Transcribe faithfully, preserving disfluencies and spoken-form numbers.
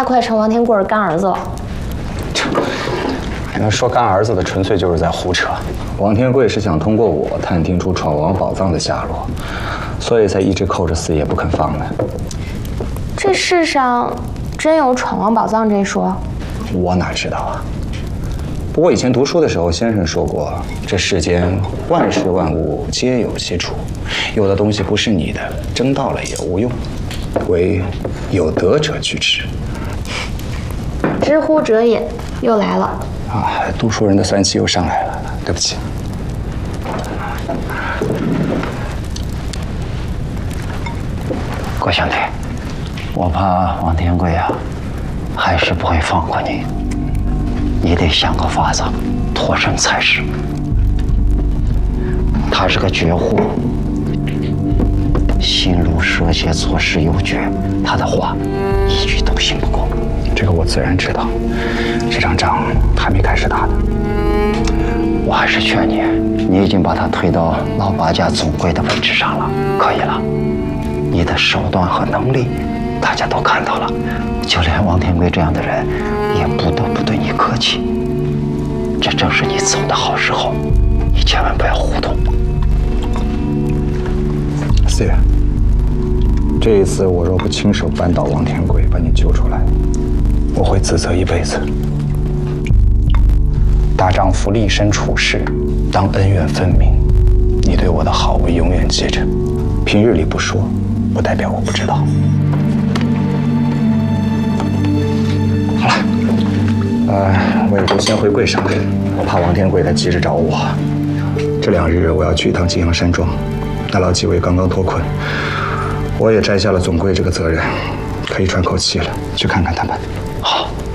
他快成王天贵儿干儿子了。 那说干儿子的，纯粹就是在胡扯。王天贵是想通过我探听出闯王宝藏的下落，所以才一直扣着四爷不肯放呢。 这世上真有闯王宝藏这说？ 我哪知道啊？不过以前读书的时候，先生说过，这世间万事万物皆有其主，有的东西不是你的，争到了也无用，唯有德者居之。 知乎者也，又来了。 啊，读书人的酸气又上来了，对不起。 郭兄弟，我怕王天贵啊，还是不会放过你。你得想个法子脱身才是。他是个绝户，心如蛇蝎，做事有决，他的话一句都信不过。 这个我自然知道，这场仗还没开始打呢。 我还是劝你，你已经把他推到老八家总柜的位置上了，可以了。你的手段和能力，大家都看到了，就连王天贵这样的人，也不得不对你客气。这正是你走的好时候，你千万不要糊涂。 四爷，这一次我若不亲手扳倒王天贵，把你救出来，我会自责一辈子。大丈夫立身处世，当恩怨分明。你对我的好，我永远记着。平日里不说，不代表我不知道。好了，呃，我也就先回柜上了。我怕王天贵他急着找我。这两日我要去一趟金阳山庄，那老几位刚刚脱困，我也摘下了总柜这个责任，可以喘口气了，去看看他们。 好。